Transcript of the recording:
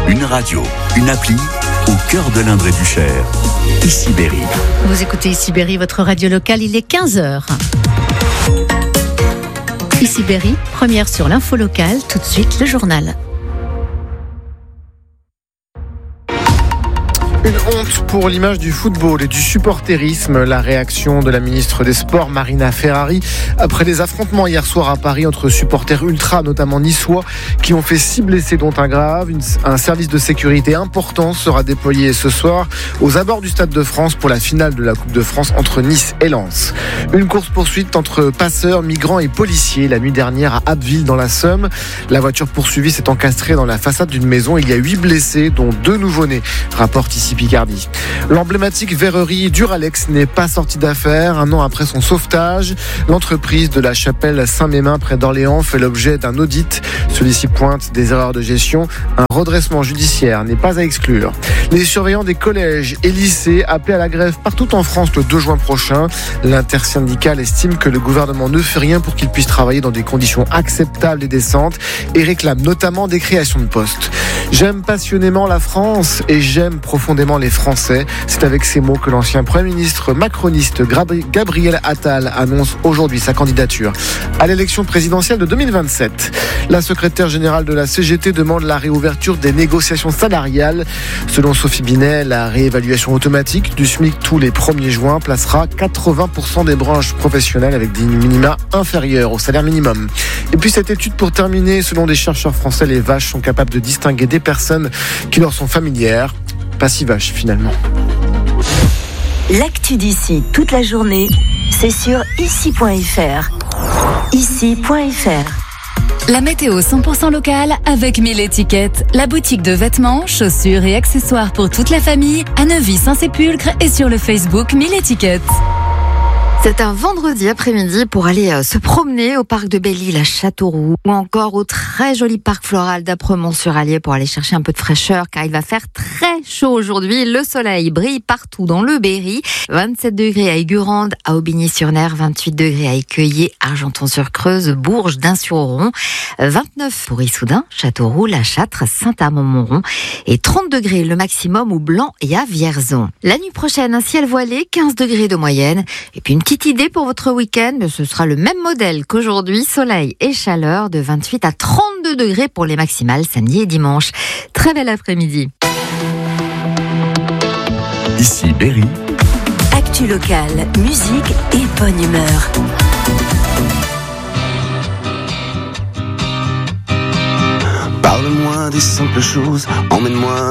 Une radio, une appli, au cœur de l'Indre et du Cher. Ici Berry. Vous écoutez Ici Berry, votre radio locale, il est 15h. Ici Berry, première sur l'info locale, tout de suite le journal. Une honte pour l'image du football et du supporterisme. La réaction de la ministre des Sports, Marina Ferrari, après les affrontements hier soir à Paris entre supporters ultra, notamment niçois, qui ont fait 6 blessés dont un grave. Un service de sécurité important sera déployé ce soir aux abords du Stade de France pour la finale de la Coupe de France entre Nice et Lens. Une course-poursuite entre passeurs, migrants et policiers la nuit dernière à Abbeville dans la Somme. La voiture poursuivie s'est encastrée dans la façade d'une maison. Il y a 8 blessés, dont 2 nouveau-nés, rapporte ici Picardie. L'emblématique verrerie Duralex n'est pas sortie d'affaire. Un an après son sauvetage, l'entreprise de la chapelle Saint-Mémin près d'Orléans fait l'objet d'un audit. Celui-ci pointe des erreurs de gestion. Un redressement judiciaire n'est pas à exclure. Les surveillants des collèges et lycées appellent à la grève partout en France le 2 juin prochain. L'intersyndicale estime que le gouvernement ne fait rien pour qu'ils puissent travailler dans des conditions acceptables et décentes et réclame notamment des créations de postes. J'aime passionnément la France et j'aime profondément les Français. C'est avec ces mots que l'ancien Premier ministre macroniste Gabriel Attal annonce aujourd'hui sa candidature à l'élection présidentielle de 2027. La secrétaire générale de la CGT demande la réouverture des négociations salariales. Selon Sophie Binet, la réévaluation automatique du SMIC tous les 1er juin placera 80% des branches professionnelles avec des minima inférieurs au salaire minimum. Et puis cette étude pour terminer, selon des chercheurs français, les vaches sont capables de distinguer des personnes qui leur sont familières. Pas si vaches finalement. L'actu d'ici toute la journée, c'est sur ici.fr. Ici.fr. La météo 100% locale avec 1000 étiquettes. La boutique de vêtements, chaussures et accessoires pour toute la famille à Neuvy-Saint-Sépulcre et sur le Facebook 1000 étiquettes. C'est un vendredi après-midi pour aller se promener au parc de Belle-Île à Châteauroux ou encore au très joli parc floral d'Apremont-sur-Allier pour aller chercher un peu de fraîcheur car il va faire très chaud aujourd'hui. Le soleil brille partout dans le Berry. 27 degrés à Aigurande, à Aubigny-sur-Ner, 28 degrés à Écueillé, Argenton-sur-Creuse, Bourges, Dain-sur-Oron, 29 pour Issoudun, Châteauroux, La Châtre, Saint-Amand-Montrond et 30 degrés le maximum au Blanc et à Vierzon. La nuit prochaine, un ciel voilé, 15 degrés de moyenne et puis une petite idée pour votre week-end, ce sera le même modèle qu'aujourd'hui, soleil et chaleur de 28 à 32 degrés pour les maximales samedi et dimanche. Très bel après-midi. Ici Berry. Actu locale, musique et bonne humeur. Parle-moi des simples choses, emmène-moi